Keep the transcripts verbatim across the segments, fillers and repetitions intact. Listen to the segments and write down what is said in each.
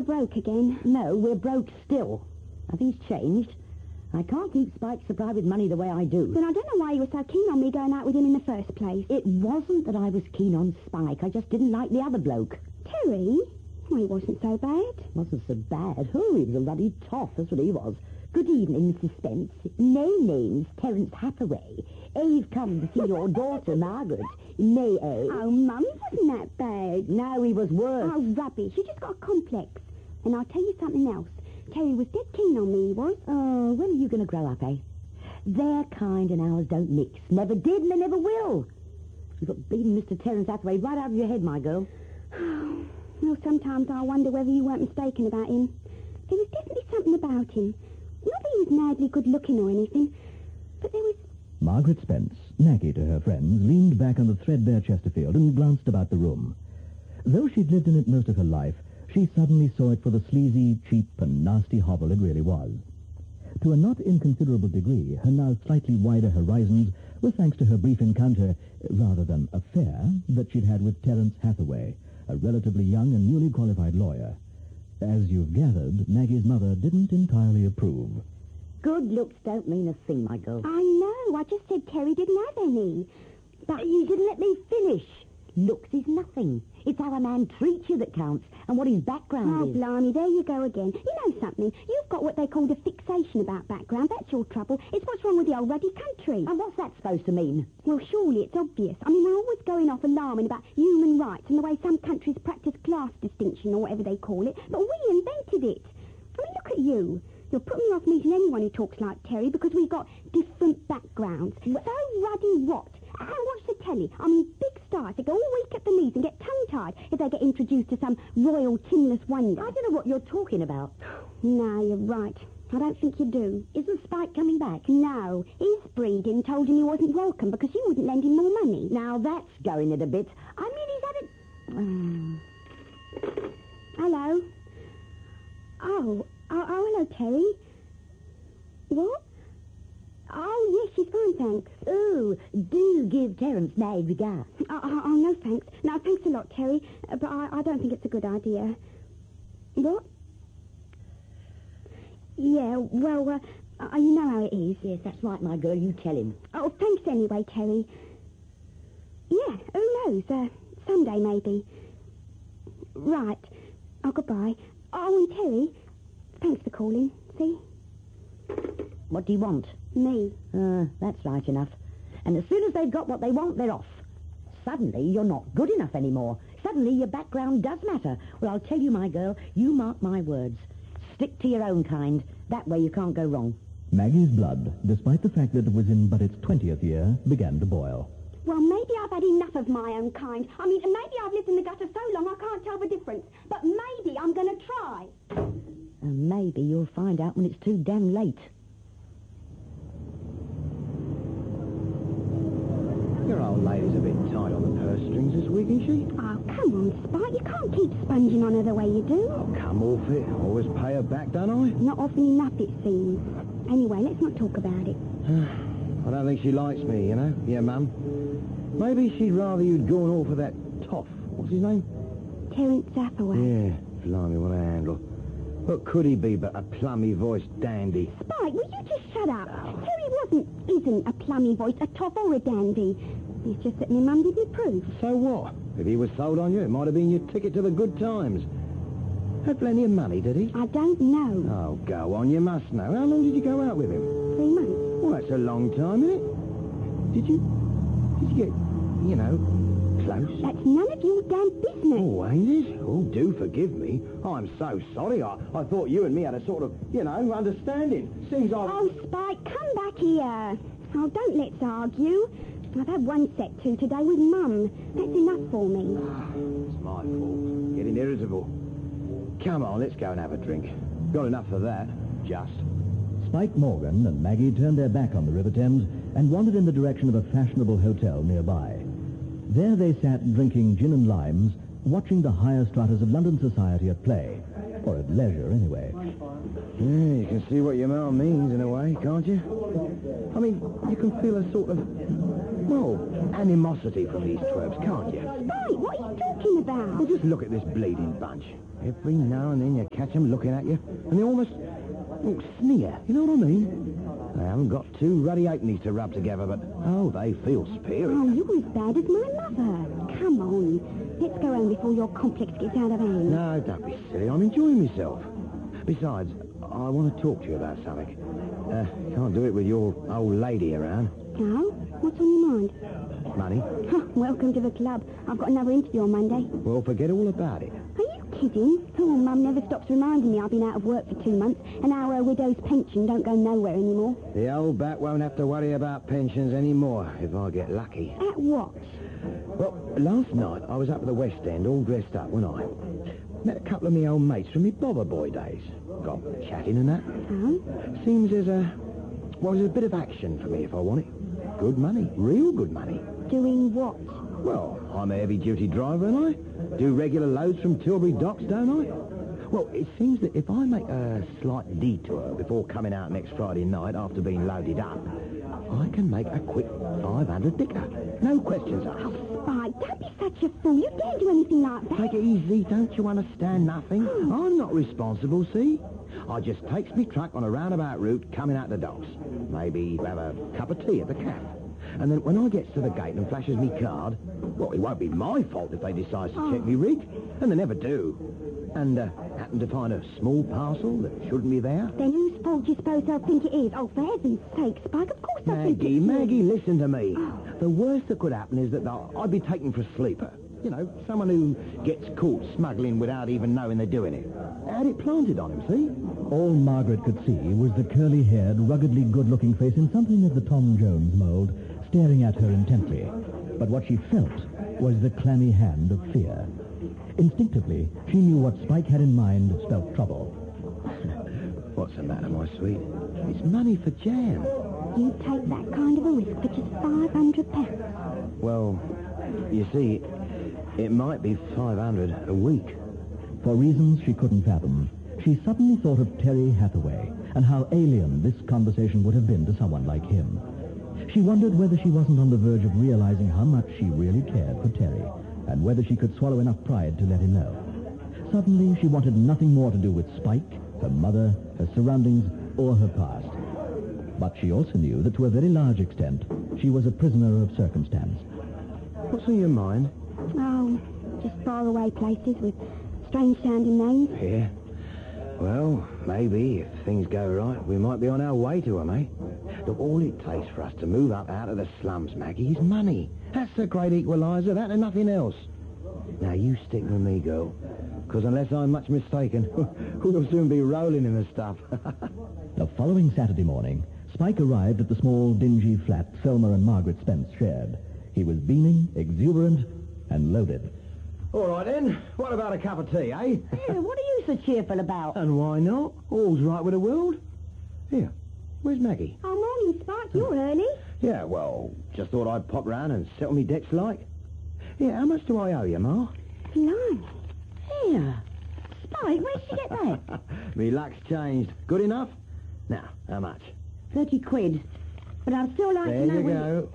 broke again. No, we're broke still. Nothing's changed. I can't keep Spike's supply with money the way I do. Then I don't know why you were so keen on me going out with him in the first place. It wasn't that I was keen on Spike. I just didn't like the other bloke. Terry? Well, he wasn't so bad. Wasn't so bad. Oh, he was a bloody toff, that's what he was. Good evening, Missus Spence. My name's Terence Hathaway. I've come to see your daughter, Margaret. May I? Oh, Mum, he wasn't that bad. No, he was worse. Oh, rubbish. You just got a complex. And I'll tell you something else. Terry was dead keen on me, he was. Oh, when are you going to grow up, eh? Their kind and ours don't mix. Never did and they never will. You've got beating Mister Terence Hathaway right out of your head, my girl. Well, sometimes I wonder whether you weren't mistaken about him. There was definitely something about him. Not that he was madly good-looking or anything, but there was... Margaret Spence, Maggie to her friends, leaned back on the threadbare Chesterfield and glanced about the room. Though she'd lived in it most of her life, she suddenly saw it for the sleazy, cheap and nasty hovel it really was. To a not inconsiderable degree, her now slightly wider horizons were thanks to her brief encounter, rather than affair, that she'd had with Terence Hathaway, a relatively young and newly qualified lawyer. As you've gathered, Maggie's mother didn't entirely approve. Good looks don't mean a thing, my girl. I know. I just said Terry didn't have any. But you didn't let me finish. Looks is nothing. It's how a man treats you that counts, and what his background Oh, is. blimey, there you go again. You know something? You've got what they call a fixation about background. That's your trouble. It's what's wrong with the old ruddy country. And what's that supposed to mean? Well, surely it's obvious. I mean, we're always going off alarming about human rights and the way some countries practice class distinction or whatever they call it. But we invented it. I mean, look at you. You'll put me off meeting anyone who talks like Terry because we've got different backgrounds. So ruddy what? And watch the telly. I mean, big stars. They go all weak at the knees and get tongue-tied if they get introduced to some royal chinless wonder. I don't know what you're talking about. No, you're right. I don't think you do. Isn't Spike coming back? No. His breeding told him he wasn't welcome because you wouldn't lend him more money. Now that's going it a bit. I mean, he's had a... Um... Hello? Oh, oh, oh, hello, Terry. What? Oh, yes, she's fine, thanks. Oh, do give Terence my regards. Oh, oh, oh, no, thanks. No, thanks a lot, Terry. Uh, but I, I don't think it's a good idea. What? Yeah, well, uh, uh, you know how it is. Yes, that's right, my girl. You tell him. Oh, thanks anyway, Terry. Yeah, who knows? Uh, someday, maybe. Right. Oh, goodbye. Oh, and Terry, thanks for calling. See? What do you want? Me. Uh, that's right enough. And as soon as they've got what they want, they're off. Suddenly, you're not good enough anymore. Suddenly, your background does matter. Well, I'll tell you, my girl, you mark my words. Stick to your own kind. That way you can't go wrong. Maggie's blood, despite the fact that it was in but its twentieth year, began to boil. Well, maybe I've had enough of my own kind. I mean, maybe I've lived in the gutter so long I can't tell the difference. But maybe I'm going to try. And maybe you'll find out when it's too damn late. Your old lady's a bit tight on the purse strings this week, isn't she? Oh, come on, Spike. You can't keep sponging on her the way you do. Oh, come off it. Always pay her back, don't I? Not often enough, it seems. Anyway, let's not talk about it. I don't think she likes me, you know. Yeah, Mum. Maybe she'd rather you'd gone off with that toff. What's his name? Terence Hathaway. Yeah, blimey, what a handle. What could he be but a plummy-voiced dandy? Spike, will you just shut up? Terry wasn't, isn't a plummy voice, a toff or a dandy. It's just that my mum didn't approve. So what? If he was sold on you, it might have been your ticket to the good times. Had plenty of money, did he? I don't know. Oh, go on, you must know. How long did you go out with him? Three months. Well, that's a long time, isn't it? Did you... Did you get, you know, close? That's none of your damn business. Oh, ain't it? Oh, do forgive me. I'm so sorry. I, I thought you and me had a sort of, you know, understanding. Seems like... Oh, Spike, come back here. Oh, don't let's argue. I've had one set to today with Mum. That's enough for me. It's my fault. Getting irritable. Come on, let's go and have a drink. Got enough of that. Just. Spike Morgan and Maggie turned their back on the River Thames and wandered in the direction of a fashionable hotel nearby. There they sat drinking gin and limes, watching the higher stratas of London society at play. Or at leisure, anyway. Yeah, you can see what your mum means in a way, can't you? I mean, you can feel a sort of, well, animosity from these twerps, can't you? Spike, what are you talking talking about? Well, just look at this bleeding bunch. Every now and then you catch 'em looking at you, and they almost oh, sneer. You know what I mean? They haven't got two ruddy halfpennies to rub together, but, oh, they feel superior. Oh, you're as bad as my mother. Come on. Let's go home before your complex gets out of hand. No, don't be silly. I'm enjoying myself. Besides, I want to talk to you about something. Uh, can't do it with your old lady around. No? What's on your mind? Money. Welcome to the club. I've got another interview on Monday. Well, forget all about it. Are you kidding? Poor Mum never stops reminding me I've been out of work for two months and our widow's pension don't go nowhere anymore. The old bat won't have to worry about pensions anymore if I get lucky. At what? Well, last night I was up at the West End all dressed up, wasn't I? Met a couple of me old mates from me bobber boy days. Got chatting and that. Oh? Seems there's a... well, there's a bit of action for me if I want it. Good money. Real good money. Doing what? Well, I'm a heavy-duty driver, and I do regular loads from Tilbury docks, don't I? Well, it seems that if I make a slight detour before coming out next Friday night after being loaded up, I can make a quick five hundred dicker. No questions asked. Oh, Spike, don't be such a fool. You daren't do anything like that. Take it easy, don't you understand nothing? I'm not responsible, see? I just takes me truck on a roundabout route coming out the docks. Maybe have a cup of tea at the cafe. And then when I gets to the gate and flashes me card, well, it won't be my fault if they decide to check me rig. And they never do. And uh, happen to find a small parcel that shouldn't be there. Then whose fault do you suppose they'll think it is? Oh, for heaven's sake, Spike, of course they'll think Maggie, it's Maggie, you. listen to me. The worst that could happen is that they'll- I'd be taken for a sleeper. You know, someone who gets caught smuggling without even knowing they're doing it. Had it planted on him, see? All Margaret could see was the curly-haired, ruggedly good-looking face in something of the Tom Jones mould, staring at her intently. But what she felt was the clammy hand of fear. Instinctively, she knew what Spike had in mind spelt trouble. What's the matter, my sweet? It's money for jam. You take that kind of a risk for just five hundred pounds. Well, you see, it might be five hundred a week. For reasons she couldn't fathom, she suddenly thought of Terry Hathaway and how alien this conversation would have been to someone like him. She wondered whether she wasn't on the verge of realizing how much she really cared for Terry, and whether she could swallow enough pride to let him know. Suddenly, she wanted nothing more to do with Spike, her mother, her surroundings, or her past. But she also knew that to a very large extent, she was a prisoner of circumstance. What's on your mind? Oh, just faraway places with strange-sounding names. Yeah. Well, maybe, if things go right, we might be on our way to them, eh? Look, all it takes for us to move up out of the slums, Maggie, is money. That's the great equaliser, that and nothing else. Now, you stick with me, girl, because unless I'm much mistaken, we'll soon be rolling in the stuff. The following Saturday morning, Spike arrived at the small, dingy flat Thelma and Margaret Spence shared. He was beaming, exuberant, and loaded. All right, then. What about a cup of tea, eh? Yeah, what are you so cheerful about? And why not? All's right with the world. Here, where's Maggie? Oh, morning, Spike. You're early. Yeah, well, just thought I'd pop round and settle me debts like. Yeah, how much do I owe you, Ma? Blimey. Here. Spike, where did you get that? Me luck's changed. Good enough? Now, how much? Thirty quid. But I'd still like There to know you when go.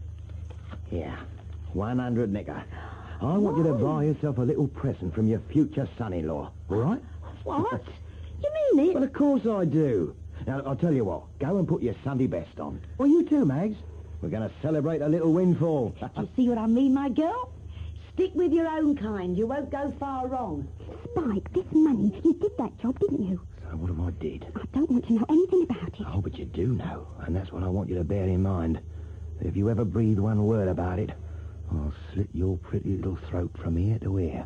Yeah, one hundred nicker. I want you to buy yourself a little present from your future son-in-law, all right? What? You mean it? Well, of course I do. Now, I'll tell you what. Go and put your Sunday best on. Well, you too, Mags. We're going to celebrate a little windfall. You see what I mean, my girl? Stick with your own kind. You won't go far wrong. Spike, this money, you did that job, didn't you? So what have I did? I don't want to know anything about it. Oh, but you do know, and that's what I want you to bear in mind. That if you ever breathe one word about it, I'll slit your pretty little throat from ear to ear.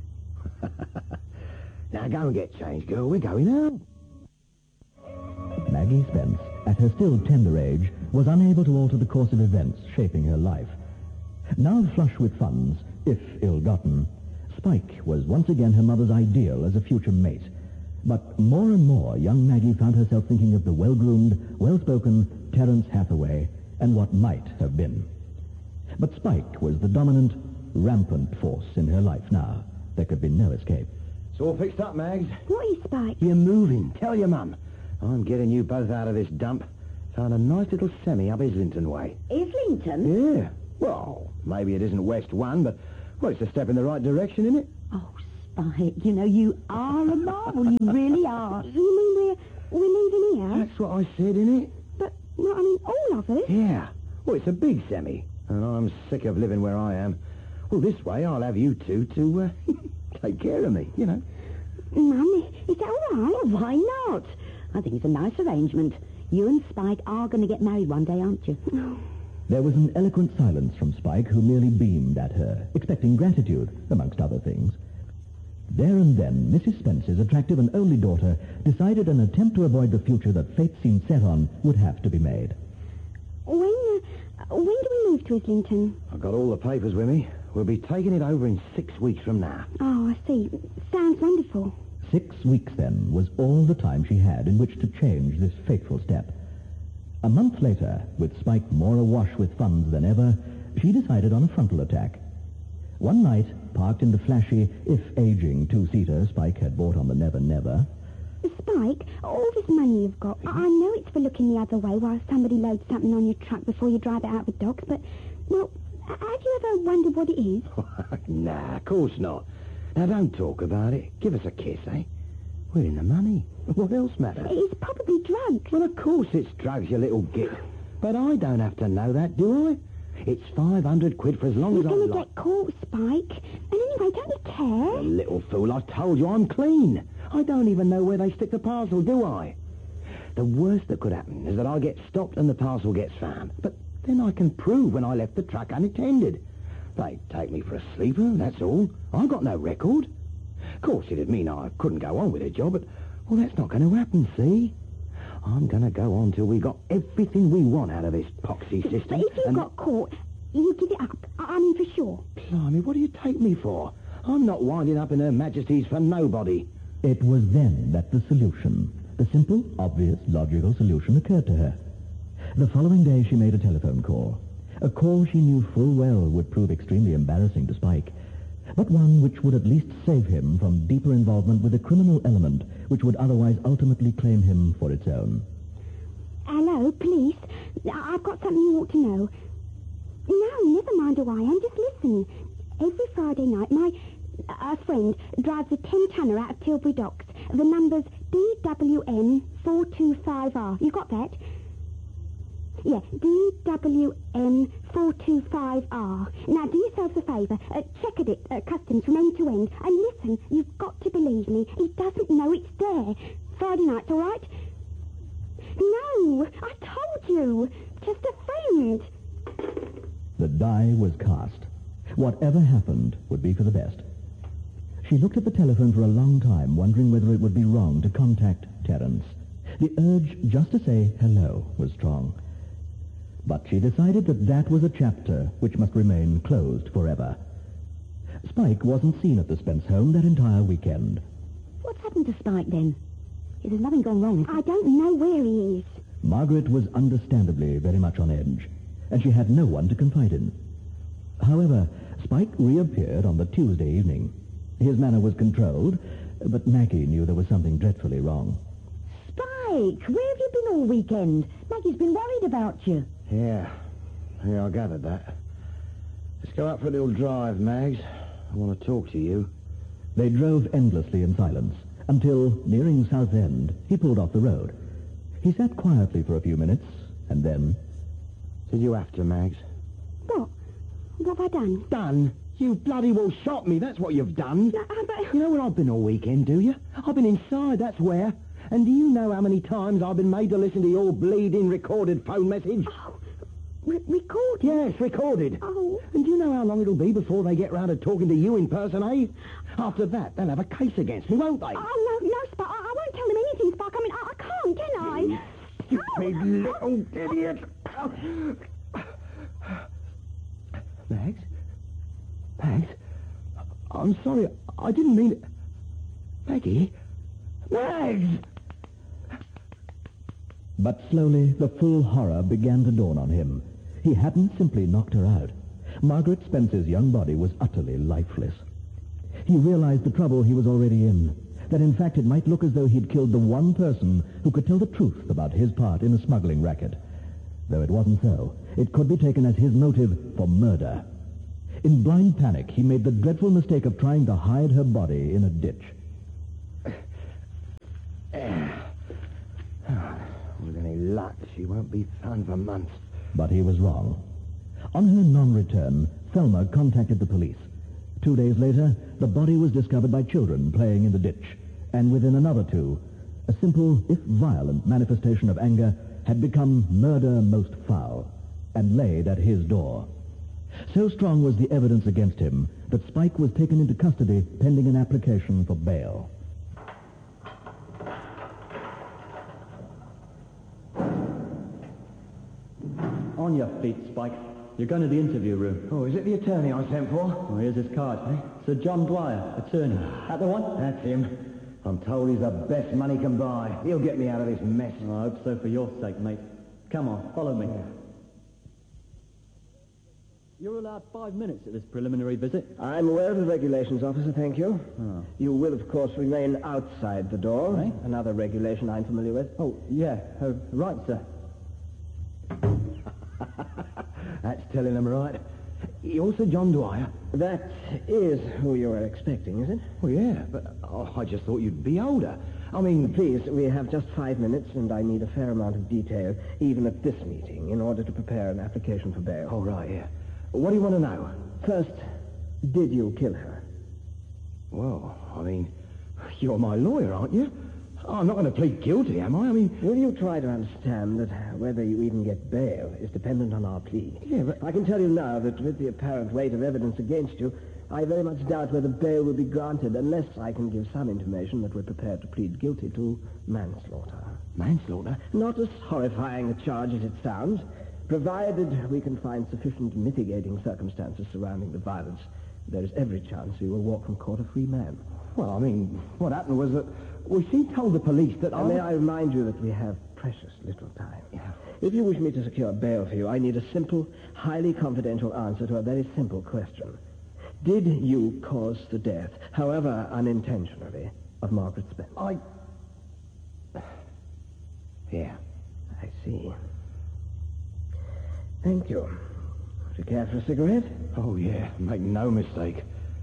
Now go and get changed, girl. We're going out. Maggie Spence, at her still tender age, was unable to alter the course of events shaping her life. Now flush with funds, if ill-gotten, Spike was once again her mother's ideal as a future mate. But more and more, young Maggie found herself thinking of the well-groomed, well-spoken Terence Hathaway and what might have been. But Spike was the dominant, rampant force in her life now. There could be no escape. It's all fixed up, Mags. What is Spike? You're moving. Tell your mum. I'm getting you both out of this dump. Found a nice little semi up Islington way. Islington? Yeah. Well, maybe it isn't West One, but Well, it's a step in the right direction, isn't it? Oh, Spike, you know, you are a marvel. You really are. You mean we're, we're leaving here? That's what I said, innit? But, no, I mean, all of us? Yeah. Well, it's a big semi, and I'm sick of living where I am. Well, this way I'll have you two to uh, take care of me, you know. Mum, is that all right? Oh, why not? I think it's a nice arrangement. You and Spike are going to get married one day, aren't you? Oh. There was an eloquent silence from Spike, who merely beamed at her, expecting gratitude, amongst other things. There and then, Missus Spence's attractive and only daughter decided an attempt to avoid the future that fate seemed set on would have to be made. When, uh, when do we move to Islington? I've got all the papers with me. We'll be taking it over in six weeks from now. Oh, I see. Sounds wonderful. Six weeks, then, was all the time she had in which to change this fateful step. A month later, with Spike more awash with funds than ever, she decided on a frontal attack. One night, parked in the flashy, if aging, two-seater Spike had bought on the Never Never... Spike, all this money you've got, I I know it's for looking the other way while somebody loads something on your truck before you drive it out with dogs, but, well, have you ever wondered what it is? Nah, of course not. Now, don't talk about it. Give us a kiss, eh? We're in the money. What else matters? It's probably drugs. Well, of course it's drugs, you little git. But I don't have to know that, do I? It's five hundred quid for as long You're as I going to like. get caught, Spike. And anyway, don't you care? You little fool, I told you I'm clean. I don't even know where they stick the parcel, do I? The worst that could happen is that I get stopped and the parcel gets found. But then I can prove when I left the truck unattended. They'd take me for a sleeper, that's all. I've got no record. Of course, it'd mean I couldn't go on with the job, but, well, that's not going to happen, see? I'm going to go on till we got everything we want out of this poxy system. But if you and... got caught, you give it up. I I mean, for sure. Blimey, what do you take me for? I'm not winding up in Her Majesty's for nobody. It was then that the solution, the simple, obvious, logical solution occurred to her. The following day she made a telephone call. A call she knew full well would prove extremely embarrassing to Spike, but one which would at least save him from deeper involvement with a criminal element which would otherwise ultimately claim him for its own. Hello, police. I- I've got something you ought to know. No, never mind who I am. Just listen. Every Friday night, my a friend drives a ten-tonner out of Tilbury Docks. The number's D W N four two five R. You got that? Yeah, D W N four two five R. Now, do yourselves a favour. Uh, check at it, uh, customs from end to end. And listen, you've got to believe me. He doesn't know it's there. Friday nights, all right? No, I told you. Just a friend. The die was cast. Whatever happened would be for the best. She looked at the telephone for a long time, wondering whether it would be wrong to contact Terence. The urge just to say hello was strong. But she decided that that was a chapter which must remain closed forever. Spike wasn't seen at the Spence home that entire weekend. What's happened to Spike, then? There's nothing gone wrong. I don't know where he is. Margaret was understandably very much on edge, and she had no one to confide in. However, Spike reappeared on the Tuesday evening. His manner was controlled, but Maggie knew there was something dreadfully wrong. Spike, where have you been all weekend? Maggie's been worried about you. Yeah, yeah, I gathered that. Let's go out for a little drive, Mags. I want to talk to you. They drove endlessly in silence, until, nearing Southend, he pulled off the road. He sat quietly for a few minutes, and then... Did you have to, Mags? What? What have I done? Done? You bloody well shot me, that's what you've done. No, uh, but... You know where I've been all weekend, do you? I've been inside, that's where. And do you know how many times I've been made to listen to your bleeding recorded phone message? Oh, re- recorded? Yes, recorded. Oh. And do you know how long it'll be before they get round to talking to you in person, eh? After that, they'll have a case against me, won't they? Oh, no, no, Spike. I, I won't tell them anything, Spike. I mean, I, I can't, can I? Stupid little idiot. Mags? Mags? I'm sorry. I didn't mean it. Maggie? Mags! But slowly, the full horror began to dawn on him. He hadn't simply knocked her out. Margaret Spence's young body was utterly lifeless. He realized the trouble he was already in, that in fact it might look as though he'd killed the one person who could tell the truth about his part in a smuggling racket. Though it wasn't so, it could be taken as his motive for murder. In blind panic, he made the dreadful mistake of trying to hide her body in a ditch. With any luck, she won't be found for months. But he was wrong. On her non-return, Thelma contacted the police. Two days later, the body was discovered by children playing in the ditch. And within another two, a simple, if violent, manifestation of anger had become murder most foul and laid at his door. So strong was the evidence against him that Spike was taken into custody pending an application for bail. On your feet, Spike. You're going to the interview room. Oh, is it the attorney I sent for? Oh, here's his card. Eh? Sir John Dwyer, attorney. That the one? That's him. I'm told he's the best money can buy. He'll get me out of this mess. Oh, I hope so for your sake, mate. Come on, follow me. You're allowed five minutes at this preliminary visit. I'm aware of the regulations, officer, thank you. Oh. You will, of course, remain outside the door. Right. Another regulation I'm familiar with. Oh, yeah. Oh, right, sir. That's telling him right. You're Sir John Dwyer? That is who you were expecting, is it? Well, yeah, but oh, I just thought you'd be older. I mean... Please, we have just five minutes, and I need a fair amount of detail, even at this meeting, in order to prepare an application for bail. Oh, right, yeah. What do you want to know? First, did you kill her? Well, I mean, you're my lawyer, aren't you? I'm not going to plead guilty, am I? I mean... Will you try to understand that whether you even get bail is dependent on our plea? Yeah, but... I can tell you now that with the apparent weight of evidence against you, I very much doubt whether bail will be granted unless I can give some intimation that we're prepared to plead guilty to manslaughter. Manslaughter? Not as horrifying a charge as it sounds, provided we can find sufficient mitigating circumstances surrounding the violence. There is every chance you will walk from court a free man. Well, I mean, what happened was that... Well, she told the police that I... And may I remind you that we have precious little time. Yeah. If you wish me to secure bail for you, I need a simple, highly confidential answer to a very simple question. Did you cause the death, however unintentionally, of Margaret Spence? I... Yeah. I see. Thank you. Would you care for a cigarette? Oh, yeah. Make no mistake.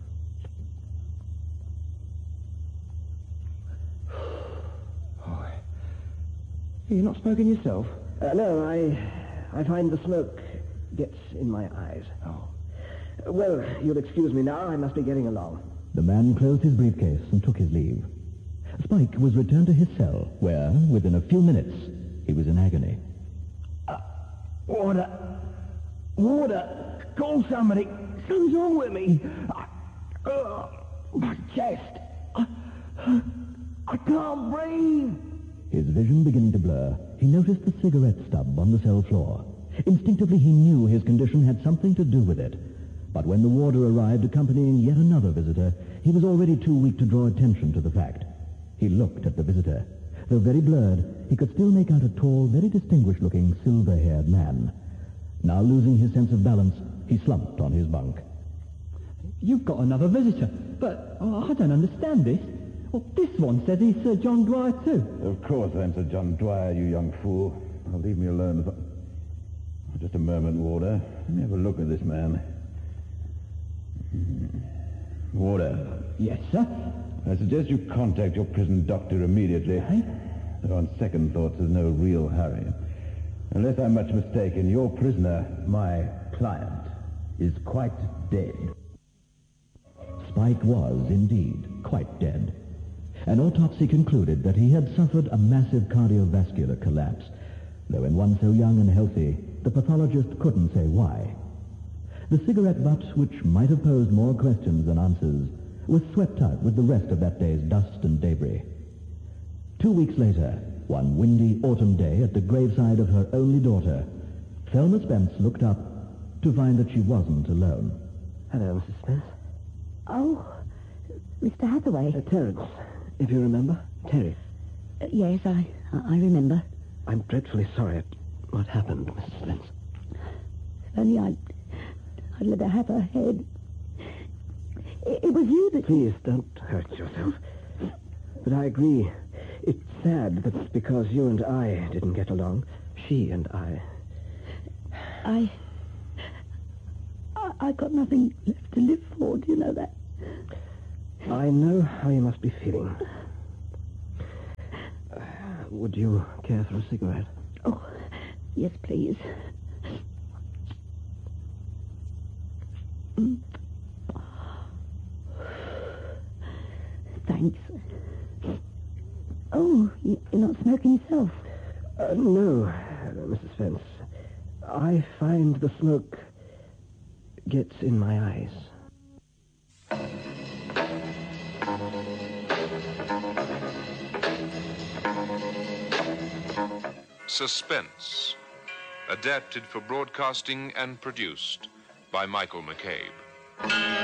Oh. You're not smoking yourself? Uh, no, I... I find the smoke gets in my eyes. Oh. Well, you'll excuse me now. I must be getting along. The man closed his briefcase and took his leave. Spike was returned to his cell, where, within a few minutes, he was in agony. Uh, water. Water. Call somebody. Something's wrong with me. I, uh, my chest. I, I can't breathe. His vision beginning to blur, he noticed the cigarette stub on the cell floor. Instinctively, he knew his condition had something to do with it. But when the warder arrived accompanying yet another visitor, he was already too weak to draw attention to the fact. He looked at the visitor. Though very blurred, he could still make out a tall, very distinguished-looking, silver-haired man. Now losing his sense of balance, he slumped on his bunk. You've got another visitor, but oh, I don't understand this. Well, this one says he's Sir John Dwyer, too. Of course I'm Sir John Dwyer, you young fool. Now leave me alone. Just a moment, Warder. Let me have a look at this man. Warder. Yes, sir? I suggest you contact your prison doctor immediately. Eh? Though on second thoughts, there's no real hurry. Unless I'm much mistaken, your prisoner, my client, is quite dead. Spike was, indeed, quite dead. An autopsy concluded that he had suffered a massive cardiovascular collapse, though in one so young and healthy, the pathologist couldn't say why. The cigarette butt, which might have posed more questions than answers, was swept out with the rest of that day's dust and debris. Two weeks later, one windy autumn day at the graveside of her only daughter, Thelma Spence looked up to find that she wasn't alone. Hello, Missus Spence. Oh, Mister Hathaway. Uh, Terence, if you remember. Terry. Uh, yes, I, I remember. I'm dreadfully sorry at what happened, Missus Spence. If only I'd, I'd let her have her head. It, it was you that... Please, don't hurt yourself. But I agree. It's sad that because you and I didn't get along, she and I... I... I, I got nothing left to live for, do you know that? I know how you must be feeling. Uh, would you care for a cigarette? Oh, yes, please. Mm. Thanks. Oh, you- you're not smoking yourself? Uh, no, uh, Missus Fence. I find the smoke gets in my eyes. Suspense. Adapted for broadcasting and produced by Michael McCabe.